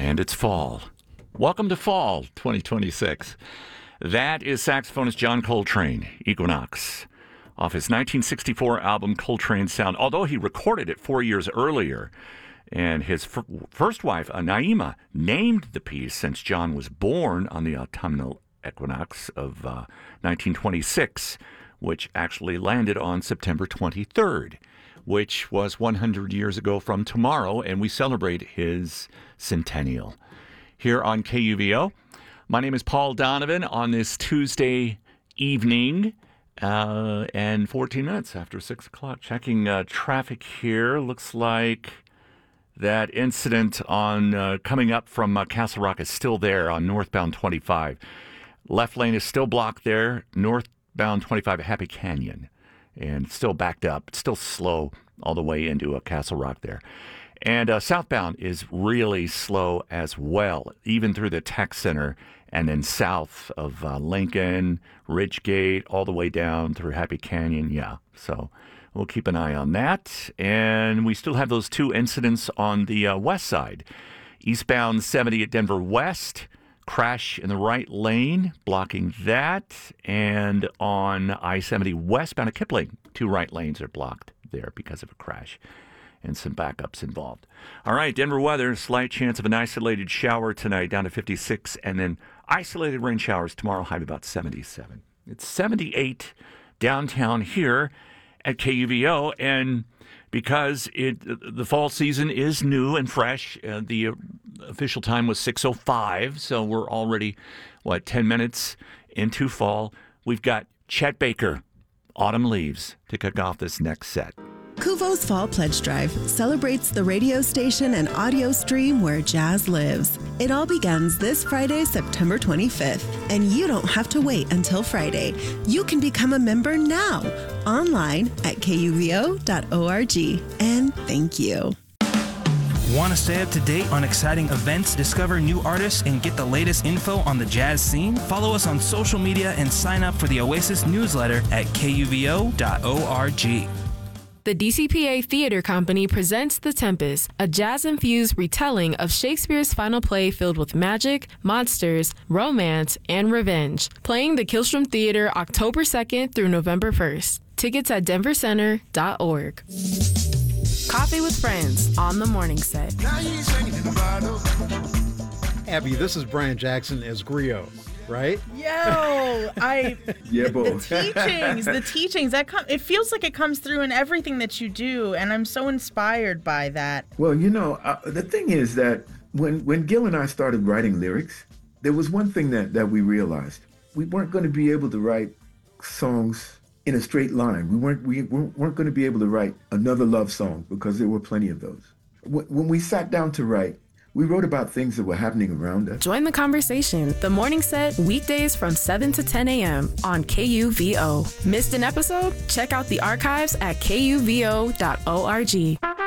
And it's fall. Welcome to fall 2026. That is saxophonist John Coltrane, Equinox, off his 1964 album Coltrane Sound, although he recorded it 4 years earlier. And his first wife, Naima, named the piece since John was born on the autumnal equinox of 1926, which actually landed on September 23rd, which was 100 years ago from tomorrow, and we celebrate his centennial. Here on KUVO, my name is Paul Donovan on this Tuesday evening, and 14 minutes after 6 o'clock. Checking traffic here. Looks like that incident on coming up from Castle Rock is still there on northbound 25. Left lane is still blocked there, northbound 25 at Happy Canyon, and still backed up. It's still slow all the way into Castle Rock there. And southbound is really slow as well, even through the Tech Center and then south of Lincoln, Ridgegate, all the way down through Happy Canyon. Yeah, so we'll keep an eye on that. And we still have those two incidents on the west side. Eastbound 70 at Denver West, crash in the right lane, blocking that. And on I-70 westbound at Kipling, two right lanes are blocked there because of a crash and some backups involved. All right, Denver weather, slight chance of an isolated shower tonight, down to 56, and then isolated rain showers tomorrow, high of about 77. It's 78 downtown here at KUVO, and because the fall season is new and fresh, the official time was 6:05, so we're already, 10 minutes into fall. We've got Chet Baker, Autumn Leaves, to kick off this next set. Kuvo's Fall Pledge Drive celebrates the radio station and audio stream where jazz lives. It all begins this Friday, September 25th, and you don't have to wait until Friday. You can become a member now, online at kuvo.org. And thank you. Want to stay up to date on exciting events, discover new artists, and get the latest info on the jazz scene? Follow us on social media and sign up for the Oasis newsletter at kuvo.org. The DCPA Theater Company presents The Tempest, a jazz-infused retelling of Shakespeare's final play filled with magic, monsters, romance, and revenge. Playing the Killstrom Theater October 2nd through November 1st. Tickets at denvercenter.org. Coffee with Friends on the morning set. Abby, this is Brian Jackson as Griot, right? Yeah, boy. The teachings it feels like it comes through in everything that you do, and I'm so inspired by that. Well, the thing is that when Gil and I started writing lyrics, there was one thing that we realized. We weren't going to be able to write songs in a straight line. We weren't going to be able to write another love song because there were plenty of those. When we sat down to write, we wrote about things that were happening around us. Join the conversation. The Morning Set, weekdays from 7 to 10 a.m. on KUVO. Missed an episode? Check out the archives at kuvo.org.